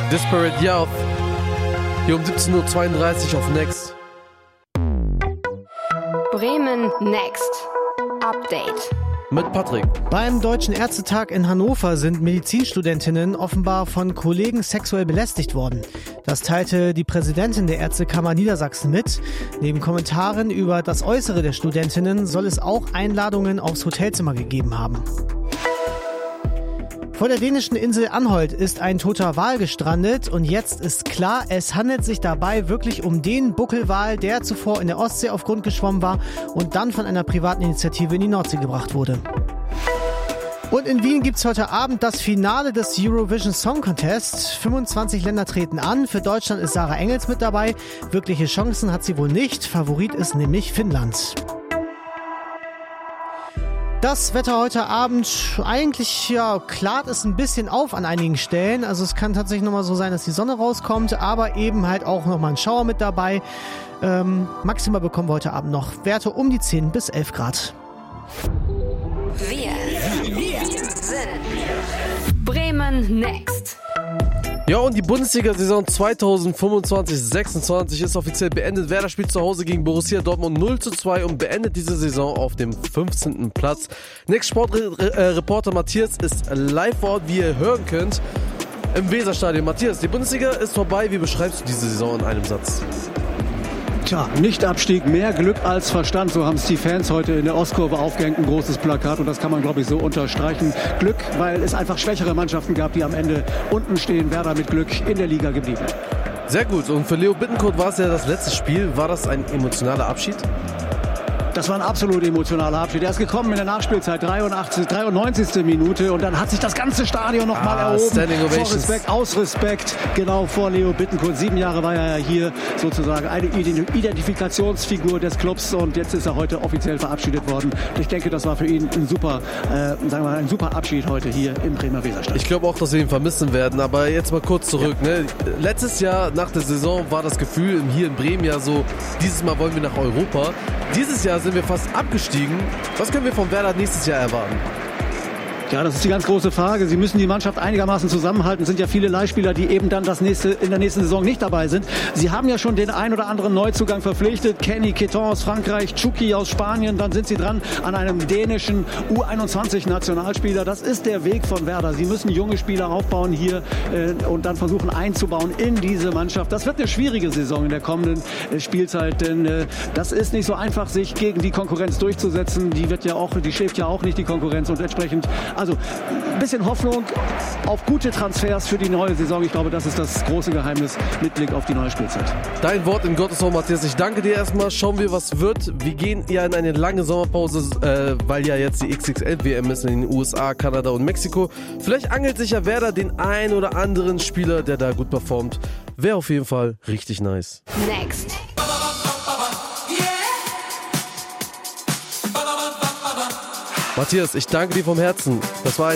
Disparate Youth. Hier um 17.32 Uhr auf Next. Bremen Next. Update. Mit Patrick. Beim Deutschen Ärztetag in Hannover sind Medizinstudentinnen offenbar von Kollegen sexuell belästigt worden. Das teilte die Präsidentin der Ärztekammer Niedersachsen mit. Neben Kommentaren über das Äußere der Studentinnen soll es auch Einladungen aufs Hotelzimmer gegeben haben. Vor der dänischen Insel Anholt ist ein toter Wal gestrandet und jetzt ist klar, es handelt sich dabei wirklich um den Buckelwal, der zuvor in der Ostsee auf Grund geschwommen war und dann von einer privaten Initiative in die Nordsee gebracht wurde. Und in Wien gibt's heute Abend das Finale des Eurovision Song Contest. 25 Länder treten an. Für Deutschland ist Sarah Engels mit dabei. Wirkliche Chancen hat sie wohl nicht. Favorit ist nämlich Finnland. Das Wetter heute Abend, eigentlich klart es ein bisschen auf an einigen Stellen. Also es kann tatsächlich nochmal so sein, dass die Sonne rauskommt, aber eben halt auch nochmal ein Schauer mit dabei. Maximal bekommen wir heute Abend noch Werte um die 10 bis 11 Grad. Wir sind Bremen Next. Ja, und die Bundesliga-Saison 2025-26 ist offiziell beendet. Werder spielt zu Hause gegen Borussia Dortmund 0:2 und beendet diese Saison auf dem 15. Platz. Next Sportreporter Matthias ist live vor Ort, wie ihr hören könnt, im Weserstadion. Matthias, die Bundesliga ist vorbei. Wie beschreibst du diese Saison in einem Satz? Tja, Nicht-Abstieg, mehr Glück als Verstand, so haben es die Fans heute in der Ostkurve aufgehängt, ein großes Plakat und das kann man, glaube ich, so unterstreichen. Glück, weil es einfach schwächere Mannschaften gab, die am Ende unten stehen. Werder mit Glück in der Liga geblieben. Sehr gut, und für Leo Bittencourt war es ja das letzte Spiel. War das ein emotionaler Abschied? Das war ein absolut emotionaler Abschied. Er ist gekommen in der Nachspielzeit, 93. Minute und dann hat sich das ganze Stadion nochmal erhoben. Vor Respekt, aus Respekt, genau vor Leo Bittencourt. 7 Jahre war er ja hier sozusagen eine Identifikationsfigur des Clubs und jetzt ist er heute offiziell verabschiedet worden. Ich denke, das war für ihn ein super Abschied heute hier im Bremer Weserstadion. Ich glaube auch, dass wir ihn vermissen werden, aber jetzt mal kurz zurück. Ja. Ne? Letztes Jahr nach der Saison war das Gefühl hier in Bremen ja so, dieses Mal wollen wir nach Europa. Dieses Jahr sind wir fast abgestiegen. Was können wir von Werder nächstes Jahr erwarten? Ja, das ist die ganz große Frage. Sie müssen die Mannschaft einigermaßen zusammenhalten. Es sind ja viele Leihspieler, die eben dann in der nächsten Saison nicht dabei sind. Sie haben ja schon den ein oder anderen Neuzugang verpflichtet. Kenny Queton aus Frankreich, Chucky aus Spanien. Dann sind sie dran an einem dänischen U21-Nationalspieler. Das ist der Weg von Werder. Sie müssen junge Spieler aufbauen hier und dann versuchen einzubauen in diese Mannschaft. Das wird eine schwierige Saison in der kommenden Spielzeit, denn das ist nicht so einfach, sich gegen die Konkurrenz durchzusetzen. Die schläft ja auch nicht, die Konkurrenz, und entsprechend also ein bisschen Hoffnung auf gute Transfers für die neue Saison. Ich glaube, das ist das große Geheimnis mit Blick auf die neue Spielzeit. Dein Wort in Gottes Ohr, Matthias. Ich danke dir erstmal. Schauen wir, was wird. Wir gehen ja in eine lange Sommerpause, weil ja jetzt die XXL-WM ist in den USA, Kanada und Mexiko. Vielleicht angelt sich ja Werder den ein oder anderen Spieler, der da gut performt. Wäre auf jeden Fall richtig nice. Next. Matthias, ich danke dir vom Herzen. Das war